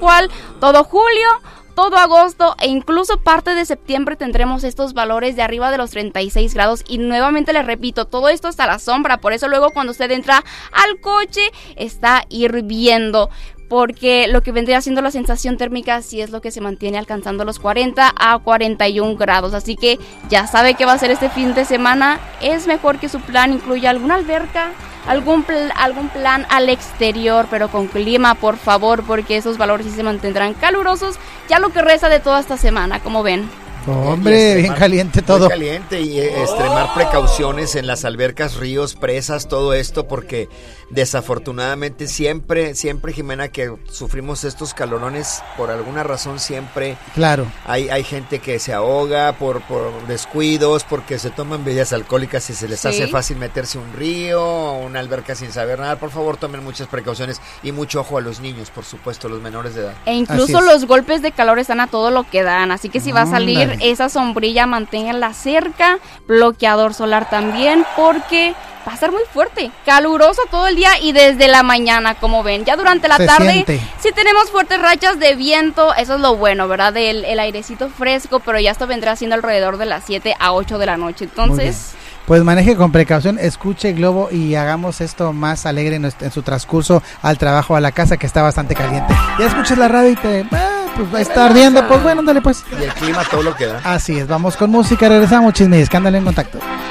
cual todo julio, todo agosto e incluso parte de septiembre tendremos estos valores de arriba de los 36 grados y nuevamente les repito, todo esto hasta la sombra, por eso luego cuando usted entra al coche está hirviendo, porque lo que vendría siendo la sensación térmica sí es lo que se mantiene alcanzando los 40 a 41 grados, así que ya sabe qué va a ser este fin de semana, es mejor que su plan incluya alguna alberca, algún plan al exterior, pero con clima, por favor, porque esos valores sí se mantendrán calurosos ya lo que resta de toda esta semana, como ven. Hombre, bien caliente todo. Muy caliente y extremar precauciones en las albercas, ríos, presas, todo esto, porque desafortunadamente siempre, Jimena, que sufrimos estos calorones, por alguna razón siempre claro. Hay gente que se ahoga por descuidos, porque se toman bebidas alcohólicas y se les hace fácil meterse a un río o una alberca sin saber nada. Por favor, tomen muchas precauciones y mucho ojo a los niños, por supuesto, los menores de edad. E incluso los golpes de calor están a todo lo que dan, así que si va a salir esa sombrilla, manténganla cerca, bloqueador solar también, porque va a estar muy fuerte, caluroso todo el día y desde la mañana, como ven. Ya durante la tarde sí tenemos fuertes rachas de viento, eso es lo bueno, ¿verdad? El airecito fresco, pero ya esto vendrá siendo alrededor de las 7 a 8 de la noche, entonces... Pues maneje con precaución, escuche Globo y hagamos esto más alegre en su transcurso al trabajo, a la casa, que está bastante caliente. Ya escuchas la radio y te... pues va a estar ardiendo, pues bueno, dale pues. Y el clima todo lo que da. Así es, vamos con música, regresamos, Chisme y Escándalo en Contacto.